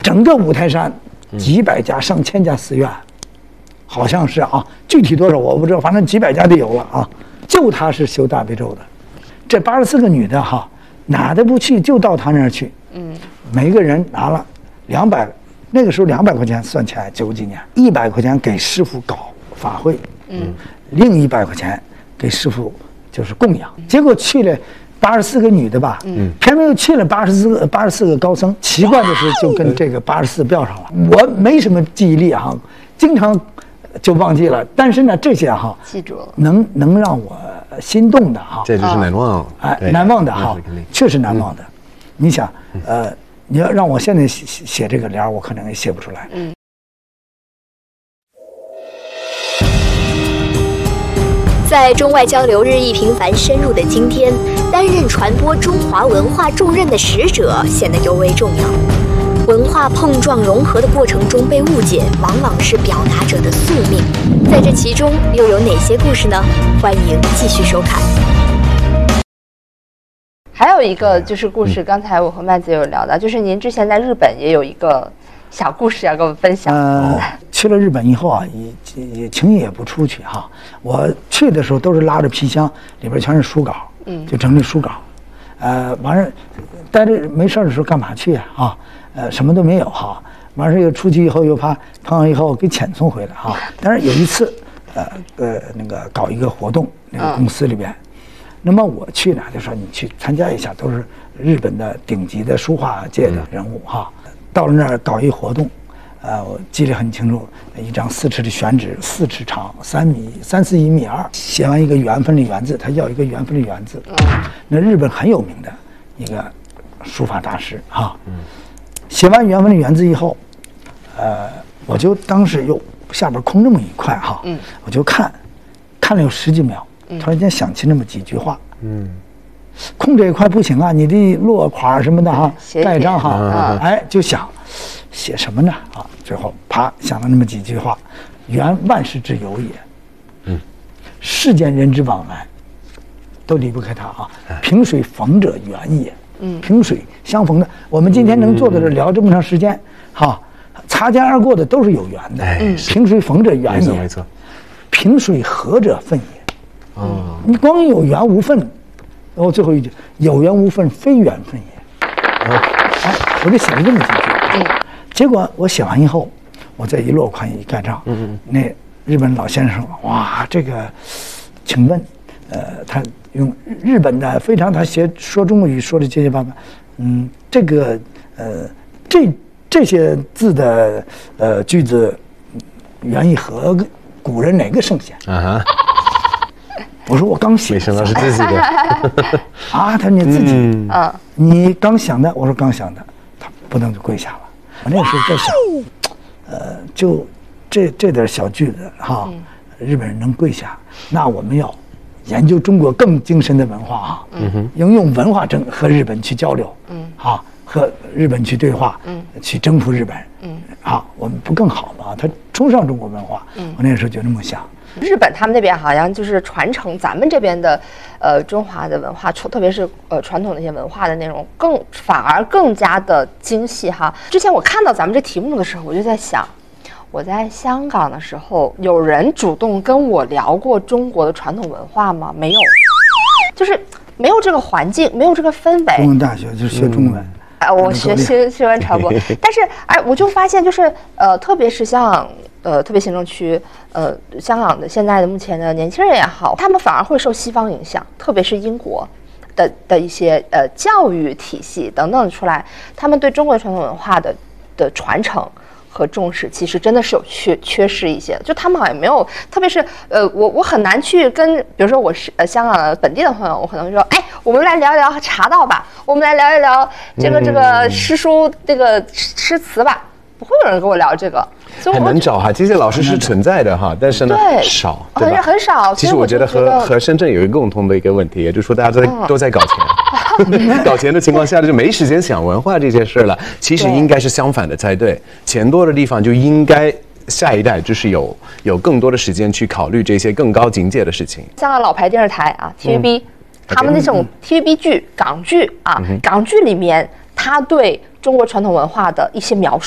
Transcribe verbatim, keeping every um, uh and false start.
整个五台山几百家、上千家寺院，好像是啊，具体多少我不知道，反正几百家都有了啊。就他是修大悲咒的，这八十四个女的哈，哪都不去，就到他那儿去。嗯，每个人拿了两百，那个时候两百块钱算起来九几年，一百块钱给师傅搞法会，嗯，另一百块钱给师傅就是供养。结果去了八十四个女的吧，嗯，偏偏又去了八十四个八十四个高僧。奇怪的是，就跟这个八十四标上了。我没什么记忆力哈，经常就忘记了。但是呢，这些哈记住了， 能能让我心动的哈， 这就是难忘， 哎，难忘的哈，确实难忘的。你想，呃，你要让我现在写写这个联儿，我可能也写不出来。嗯。 在中外交流日益频繁深入的今天，担任传播中华文化重任的使者显得尤为重要。文化碰撞融合的过程中被误解，往往是表达者的宿命。在这其中又有哪些故事呢？欢迎继续收看。 还有一个就是故事，刚才我和麦子有聊到，就是您之前在日本也有一个小故事要跟我们分享。 呃，去了日本以后啊，也也轻易也不出去哈。我去的时候都是拉着皮箱，里边全是书稿，嗯，就整理书稿。呃，完事待着没事的时候干嘛去啊？啊，呃，什么都没有哈。完事又出去以后又怕碰上以后给遣送回来哈。但是有一次，呃呃，那个搞一个活动，那个公司里边。嗯，那么我去呢，就说你去参加一下，都是日本的顶级的书画界的人物哈。到了那儿搞一活动，呃，我记得很清楚，一张四尺的宣纸，四尺长，三米三四一米二，写完一个缘分的缘字，他要一个缘分的缘字。那日本很有名的一个书法大师哈。写完缘分的缘字以后，呃，我就当时又下边空这么一块哈，我就看，看了有十几秒。突然间想起那么几句话，嗯，空这一块不行啊，你得落款什么的哈，盖章哈，啊，哎，就想写什么呢啊？最后啪想了那么几句话：缘万事之由也，嗯，世间人之往来，都离不开它啊。萍水逢者缘也，嗯，萍水相逢的，我们今天能坐在这聊这么长时间，哈，擦肩而过的都是有缘的，嗯，萍水逢者缘也，没错，萍水合者分也。哦，你光有缘无分，然后最后一句有缘无分，非缘分也。哦，哎，我就写了这么几句。嗯，结果我写完以后，我再一落款一盖章，嗯嗯，那日本老先生，哇，这个，请问，呃，他用日本的非常他写说中国语说的结结巴巴，嗯，这个呃这这些字的呃句子，源于和古人哪个圣贤？啊哈。我说我刚写， 没想到是自己的啊！他说你自己，嗯，你刚想的。我说刚想的，他不能就跪下了。我那个时候在想，呃，就这这点小句子哈，日本人能跪下，那我们要研究中国更精深的文化啊，嗯哼，应用文化征和日本去交流，嗯，好，和日本去对话，嗯，去征服日本，嗯，好，我们不更好吗？他崇尚中国文化，嗯，我那个时候就这么想。 日本他们那边好像就是传承咱们这边的，呃，中华的文化，特别是呃传统的一些文化的内容，更反而更加的精细哈。之前我看到咱们这题目的时候，我就在想，我在香港的时候，有人主动跟我聊过中国的传统文化吗？没有，就是没有这个环境，没有这个氛围。 中文大学就是学中文。嗯哎，我学新新闻传播，但是哎，我就发现就是呃，特别是像呃，特别行政区呃，香港的现在的目前的年轻人也好，他们反而会受西方影响，特别是英国的的一些呃教育体系等等出来，他们对中国传统文化的的传承和重视，其实真的是有缺缺失一些，就他们好像没有，特别是呃，我我很难去跟，比如说我是呃香港的本地的朋友，我可能说，哎，我们来聊一聊茶道吧，我们来聊一聊这个、嗯、这个诗书这个诗词吧，不会有人跟我聊这个， 所以很难找哈，这些老师是存在的哈，但是呢少，对吧？ 很很少。 其实我觉得和和深圳有一个共同的一个问题，也就是说大家都在、嗯、都在搞钱，搞钱的情况下就没时间想文化这些事了。其实应该是相反的才对，钱多的地方就应该下一代就是有有更多的时间去考虑这些更高境界的事情。 香港老牌电视台啊 ，T V B，、嗯、他们那种 T V B 剧、港剧啊，嗯、港剧里面他对中国传统文化的一些描述。